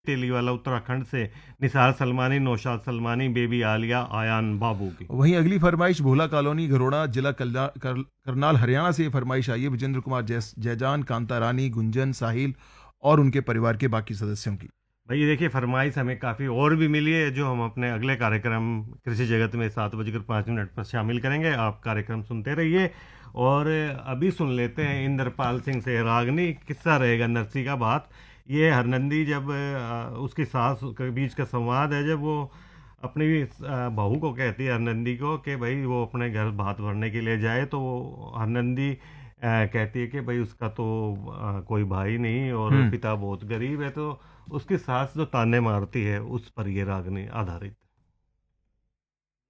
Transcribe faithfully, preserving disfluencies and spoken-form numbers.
तेलीवाला उत्तराखंड से निसार सलमानी, नौशाद सलमानी, बेबी आलिया, आयान बाबू की। वहीं अगली फरमाइश भोला कॉलोनी घरोड़ा जिला कल्या- कर, करनाल हरियाणा से ये फरमाइश आई है विजेंद्र कुमार जैस- जयजान, कांता रानी, गुंजन, साहिल और उनके परिवार के बाकी सदस्यों की। भाई ये देखिए, फरमाइश हमें काफ़ी और भी मिली है जो हम अपने अगले कार्यक्रम कृषि जगत में सात बजकर पाँच मिनट पर शामिल करेंगे। आप कार्यक्रम सुनते रहिए और अभी सुन लेते हैं इंद्रपाल सिंह से रागनी किस्सा रहेगा नरसी का बात। ये हरनंदी जब अ, उसकी सास के बीच का संवाद है, जब वो अपनी अ, बहू को कहती है हरनंदी को कि भाई वो अपने घर भात भरने के लिए जाए, तो वो हरनंदी अ, कहती है कि भाई उसका तो अ, कोई भाई नहीं और हम्म। पिता बहुत गरीब है। तो उसकी सास जो ताने मारती है उस पर ये रागनी आधारित।